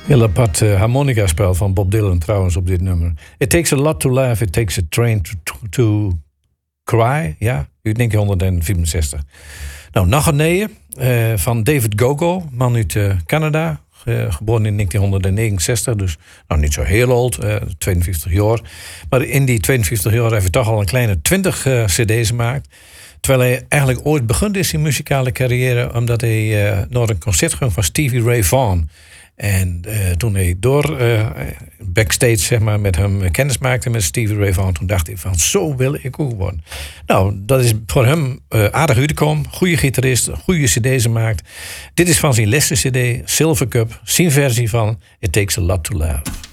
Heel apart harmonica-spel van Bob Dylan trouwens op dit nummer. It takes a lot to laugh, it takes a train to cry. Ja, uit 1964. Nou, nog een nee van David Gogo, man uit Canada. Geboren in 1969, dus nou niet zo heel oud, 52 jaar. Maar in die 52 jaar heeft hij toch al een kleine 20 cd's gemaakt. Terwijl hij eigenlijk ooit begonnen is in muzikale carrière, omdat hij naar een concert ging van Stevie Ray Vaughan. En toen hij backstage zeg maar, met hem kennis maakte met Stevie Ray Vaughan, toen dacht hij van zo wil ik ook worden. Nou, dat is voor hem aardig uitgekomen. Goede gitarist, goede cd's maakt. Dit is van zijn laatste cd, Silver Cup, zijn versie van It Takes a Lot to Laugh.